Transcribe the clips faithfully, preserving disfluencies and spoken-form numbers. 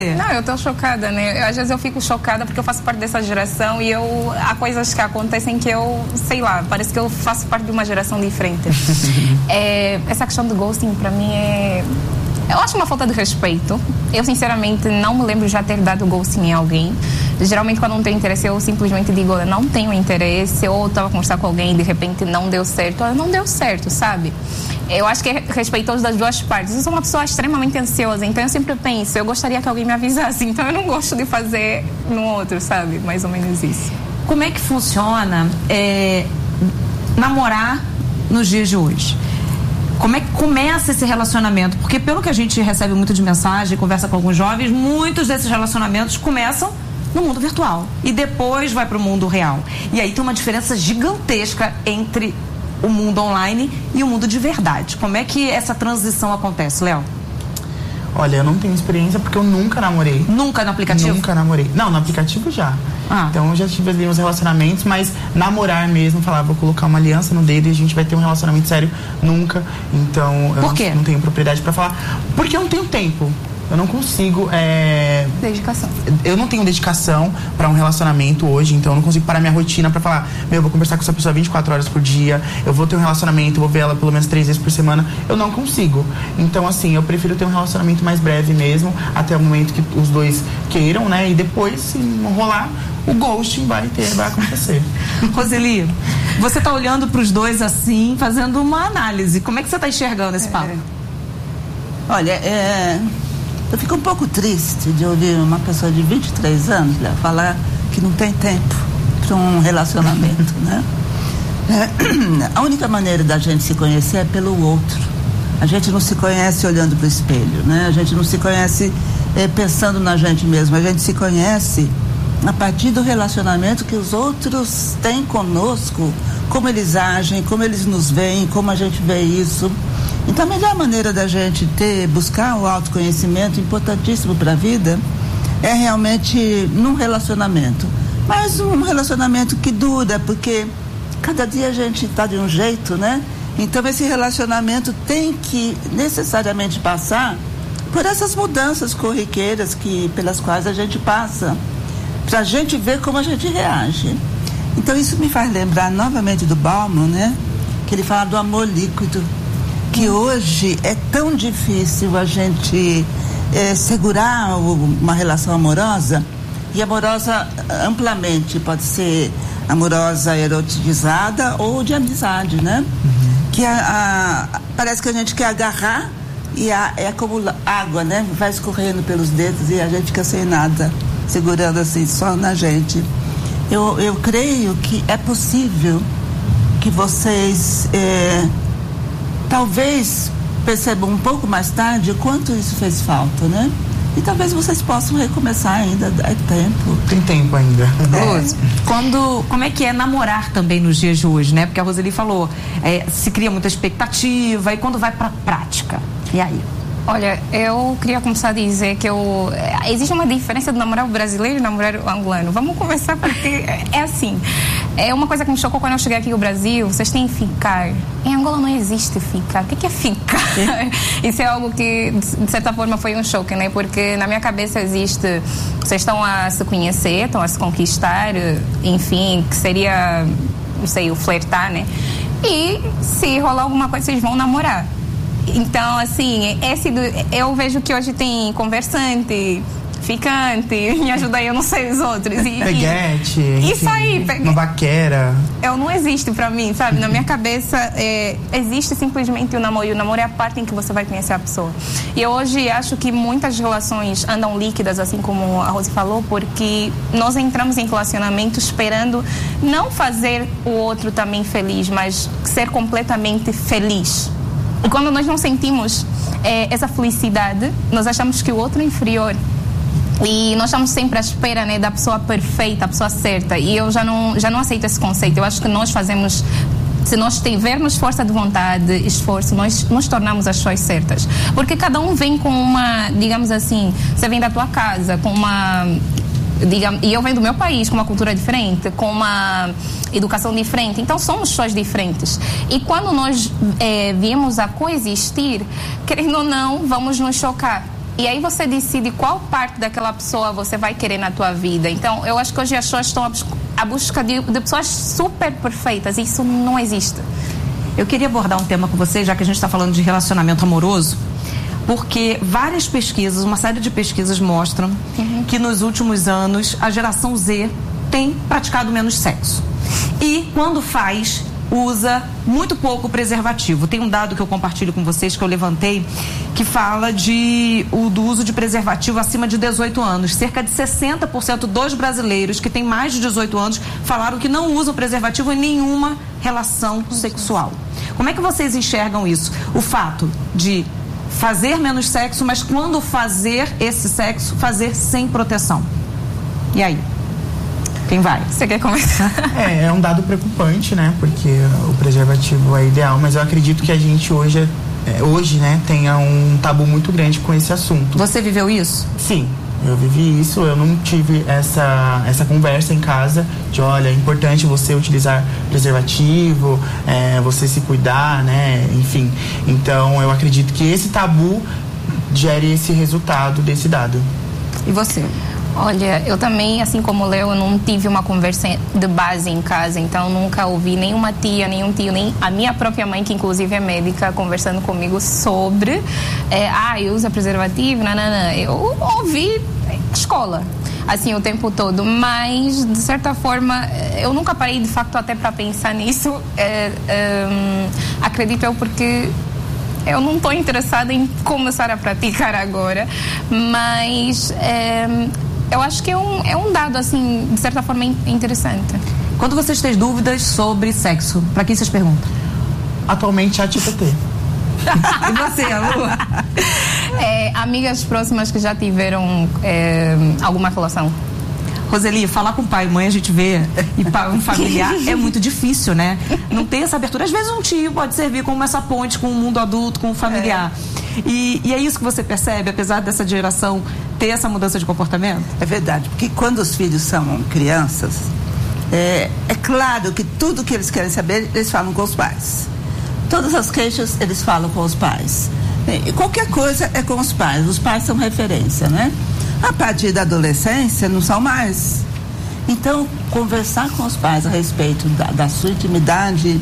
Não, eu tô chocada, né? Eu, às vezes eu fico chocada porque eu faço parte dessa geração e eu, há coisas que acontecem que eu, sei lá, parece que eu faço parte de uma geração diferente. é, essa questão do ghosting pra mim é... Eu acho uma falta de respeito. Eu, sinceramente, não me lembro de já ter dado ghosting em alguém. Geralmente, quando não tenho interesse, eu simplesmente digo, eu não tenho interesse, ou estava a conversar com alguém e, de repente, não deu certo. Não deu certo, sabe? Eu acho que é respeitoso das duas partes. Eu sou uma pessoa extremamente ansiosa, então eu sempre penso, eu gostaria que alguém me avisasse, então eu não gosto de fazer no outro, sabe? Mais ou menos isso. Como é que funciona é, namorar nos dias de hoje? Como é que começa esse relacionamento? Porque pelo que a gente recebe muito de mensagem, conversa com alguns jovens, muitos desses relacionamentos começam no mundo virtual e depois vai para o mundo real. E aí tem uma diferença gigantesca entre o mundo online e o mundo de verdade. Como é que essa transição acontece, Léo? Olha, eu não tenho experiência porque eu nunca namorei. Nunca no aplicativo? Nunca namorei. Não, no aplicativo já. Ah. Então eu já tive ali uns relacionamentos, mas namorar mesmo, falar, vou colocar uma aliança no dedo e a gente vai ter um relacionamento sério, nunca. Então eu Por quê? Não, não tenho propriedade pra falar. Porque eu não tenho tempo. Eu não consigo. É... Dedicação. Eu não tenho dedicação pra um relacionamento hoje, então eu não consigo parar minha rotina pra falar, meu, eu vou conversar com essa pessoa vinte e quatro horas por dia, eu vou ter um relacionamento, eu vou ver ela pelo menos três vezes por semana. Eu não consigo. Então, assim, eu prefiro ter um relacionamento mais breve mesmo, até o momento que os dois queiram, né? E depois, se não rolar, o ghosting vai ter, vai acontecer. Roseli, você tá olhando pros dois assim, fazendo uma análise. Como é que você tá enxergando esse papo? É. Olha, é... eu fico um pouco triste de ouvir uma pessoa de vinte e três anos, né, falar que não tem tempo para um relacionamento, né? É, a única maneira da gente se conhecer é pelo outro. A gente não se conhece olhando para o espelho, né? A gente não se conhece é, pensando na gente mesmo. A gente se conhece a partir do relacionamento que os outros têm conosco, como eles agem, como eles nos veem, como a gente vê isso. Então, a melhor maneira da gente ter, buscar o autoconhecimento, importantíssimo para a vida, é realmente num relacionamento. Mas um relacionamento que dura, porque cada dia a gente está de um jeito, né? Então, esse relacionamento tem que necessariamente passar por essas mudanças corriqueiras que, pelas quais a gente passa, para a gente ver como a gente reage. Então, isso me faz lembrar novamente do Bauman, né? Que ele fala do amor líquido. Que hoje é tão difícil a gente é, segurar o, uma relação amorosa, e amorosa amplamente, pode ser amorosa erotizada ou de amizade, né? Uhum. Que a, a, parece que a gente quer agarrar e a, é como água, né? Vai escorrendo pelos dedos e a gente fica sem nada, segurando assim só na gente. Eu, eu creio que é possível que vocês... É, talvez percebam um pouco mais tarde o quanto isso fez falta, né? E talvez vocês possam recomeçar ainda, é tempo. Tem tempo ainda. Rose, quando, como é que é namorar também nos dias de hoje, né? Porque a Roseli falou, é, se cria muita expectativa, e quando vai pra prática? E aí? Olha, eu queria começar a dizer que eu, existe uma diferença do namorar brasileiro e namorar angolano. Vamos conversar porque é assim. É uma coisa que me chocou quando eu cheguei aqui no Brasil. Vocês têm que ficar. Em Angola não existe ficar. O que é ficar? Isso é algo que, de certa forma, foi um choque, né? Porque na minha cabeça existe... Vocês estão a se conhecer, estão a se conquistar, enfim, que seria, não sei, o flertar, né? E se rolar alguma coisa, vocês vão namorar. Então, assim, esse do, eu vejo que hoje tem conversante, ficante, me ajuda aí, eu não sei os outros. E, peguete, e, isso aí, pegue... uma vaquera. Eu não existe pra mim, sabe? Na minha cabeça, é, existe simplesmente o namoro. E o namoro é a parte em que você vai conhecer a pessoa. E eu hoje acho que muitas relações andam líquidas, assim como a Rose falou, porque nós entramos em relacionamento esperando não fazer o outro também feliz, mas ser completamente feliz. E quando nós não sentimos é, essa felicidade, nós achamos que o outro é inferior. E nós estamos sempre à espera, né, da pessoa perfeita, a pessoa certa. E eu já não, já não aceito esse conceito. Eu acho que nós fazemos... Se nós tivermos força de vontade, esforço, nós nos tornamos as pessoas certas. Porque cada um vem com uma, digamos assim, você vem da tua casa com uma... Digamos, e eu venho do meu país com uma cultura diferente, com uma educação diferente, então somos pessoas diferentes. E quando nós é, viemos a coexistir, querendo ou não, vamos nos chocar. e aí você decide qual parte daquela pessoa você vai querer na tua vida. Então, eu acho que hoje as pessoas estão à busca de, de pessoas super perfeitas. E isso não existe. Eu queria abordar um tema com você, já que a gente está falando de relacionamento amoroso, porque várias pesquisas, uma série de pesquisas mostram uhum. que nos últimos anos a geração Z tem praticado menos sexo. E quando faz, usa muito pouco preservativo. Tem um dado que eu compartilho com vocês, que eu levantei, que fala de, o, do uso de preservativo acima de dezoito anos. Cerca de sessenta por cento dos brasileiros que têm mais de dezoito anos falaram que não usam preservativo em nenhuma relação sexual. Como é que vocês enxergam isso? O fato de fazer menos sexo, mas quando fazer esse sexo, fazer sem proteção. E aí? Quem vai? Você quer começar? É, é um dado preocupante, né? Porque o preservativo é ideal, mas eu acredito que a gente hoje, é, hoje, né, tenha um tabu muito grande com esse assunto. Você viveu isso? Sim, eu vivi isso. Eu não tive essa, essa conversa em casa de, olha, é importante você utilizar preservativo, é, você se cuidar, né? Enfim, então eu acredito que esse tabu gere esse resultado desse dado. E você? Olha, eu também, assim como o Léo, eu não tive uma conversa de base em casa, então nunca ouvi nenhuma tia, nenhum tio, nem a minha própria mãe, que inclusive é médica, conversando comigo sobre é, ah, eu uso preservativo, nananã. Eu ouvi escola, assim, o tempo todo, mas de certa forma eu nunca parei de facto até para pensar nisso, é, é, acredito eu, porque eu não estou interessada em começar a praticar agora, mas é, eu acho que é um, é um dado, assim, de certa forma interessante. Quando vocês têm dúvidas sobre sexo, para quem vocês perguntam? Atualmente, ChatGPT. E você, Lu? É, amigas próximas que já tiveram é, alguma relação. Roseli, falar com pai e mãe, a gente vê, e para um familiar é muito difícil, né? Não tem essa abertura. Às vezes um tio pode servir como essa ponte com o mundo adulto, com o familiar. É. E, e é isso que você percebe, apesar dessa geração ter essa mudança de comportamento? É verdade, porque quando os filhos são crianças, é, é claro que tudo que eles querem saber, eles falam com os pais. Todas as queixas, eles falam com os pais. E qualquer coisa é com os pais. Os pais são referência, né? A partir da adolescência, não são mais. Então, conversar com os pais a respeito da, da sua intimidade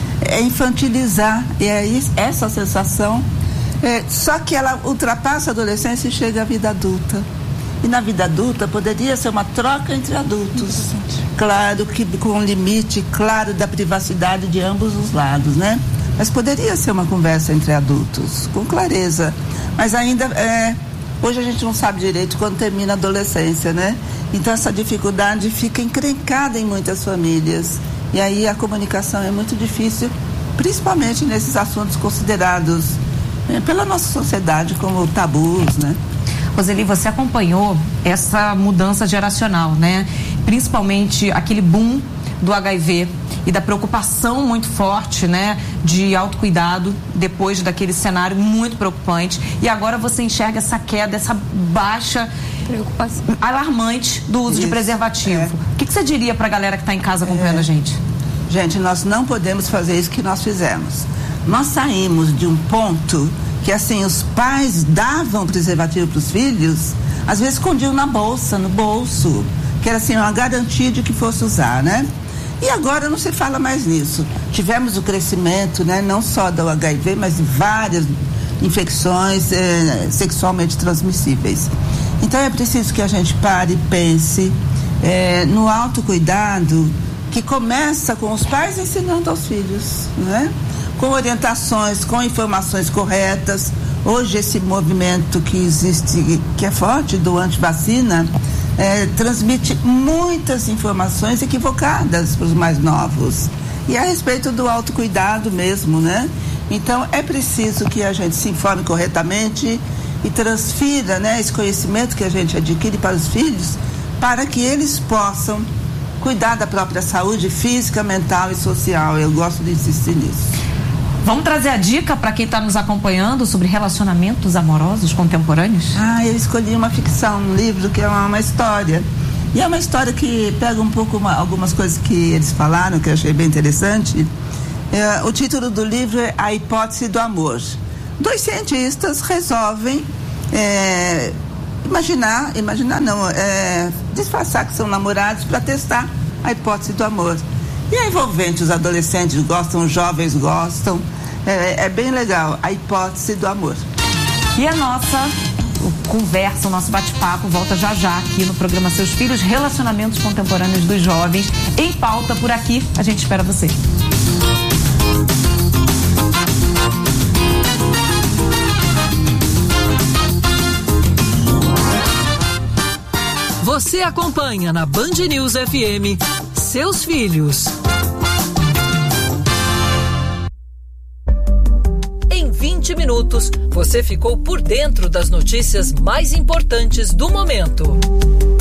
é infantilizar. E é isso, essa sensação. É, só que ela ultrapassa a adolescência e chega à vida adulta. E na vida adulta poderia ser uma troca entre adultos. Claro que com um limite claro da privacidade de ambos os lados, né? Mas poderia ser uma conversa entre adultos, com clareza. Mas ainda é... Hoje a gente não sabe direito quando termina a adolescência, né? Então essa dificuldade fica encrencada em muitas famílias. E aí a comunicação é muito difícil, principalmente nesses assuntos considerados eh, pela nossa sociedade como tabus, né? Roseli, você acompanhou essa mudança geracional, né? Principalmente aquele boom do H I V e da preocupação muito forte, né, de autocuidado depois daquele cenário muito preocupante, e agora você enxerga essa queda, essa baixa preocupação alarmante do uso Isso, de preservativo. É. O que, que você diria para a galera que está em casa acompanhando é. a gente? Gente, nós não podemos fazer isso que nós fizemos. Nós saímos de um ponto que, assim, os pais davam preservativo para os filhos, às vezes escondiam na bolsa, no bolso, que era assim, uma garantia de que fosse usar, né? E agora não se fala mais nisso. Tivemos o crescimento, né, não só do H I V, mas de várias infecções eh, sexualmente transmissíveis. Então é preciso que a gente pare e pense eh, no autocuidado, que começa com os pais ensinando aos filhos, né? Com orientações, com informações corretas. Hoje esse movimento que existe, que é forte, do antivacina, É, transmite muitas informações equivocadas para os mais novos. E a respeito do autocuidado mesmo, né? Então, é preciso que a gente se informe corretamente e transfira, né, esse conhecimento que a gente adquire para os filhos, para que eles possam cuidar da própria saúde física, mental e social. Eu gosto de insistir nisso. Vamos trazer a dica para quem está nos acompanhando sobre relacionamentos amorosos contemporâneos? Ah, eu escolhi uma ficção, um livro que é uma, uma história. E é uma história que pega um pouco uma, algumas coisas que eles falaram, que eu achei bem interessante. É, o título do livro é A Hipótese do Amor. Dois cientistas resolvem é, imaginar, imaginar não, é, disfarçar que são namorados para testar a hipótese do amor. E é envolvente, os adolescentes gostam, os jovens gostam, é, é bem legal, a hipótese do amor. E a nossa conversa, o nosso bate-papo volta já já aqui no programa Seus Filhos, Relacionamentos Contemporâneos dos Jovens, em pauta por aqui. A gente espera você. Você acompanha na Band News F M Seus Filhos. Em vinte minutos, você ficou por dentro das notícias mais importantes do momento.